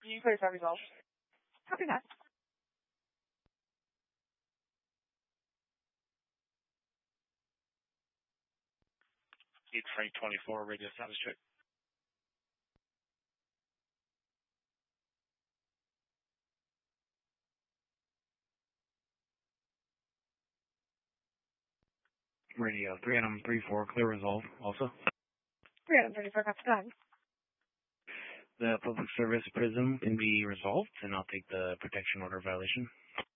Inquiries are resolved. Copy that. 8-24, radio status check. Radio 3 Adam 34, clear resolve also. 3 Adam 34, copy that. The public service PRISM can be resolved, and I'll take the protection order violation.